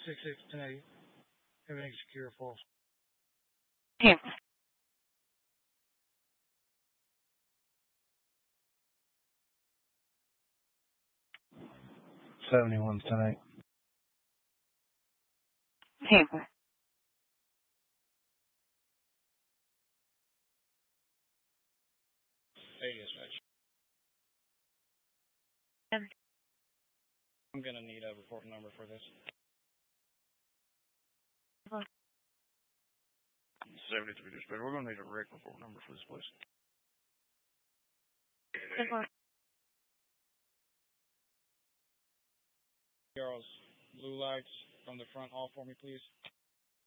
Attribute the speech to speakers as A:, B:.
A: 6-6 everything secure, false.
B: Hey,
A: 71 tonight.
B: Tampa.
A: Hey, dispatch. I'm gonna need a report number for this. 73 dispatch. We're gonna need a wreck report number for this place. Girls, blue lights from the front off for me, please.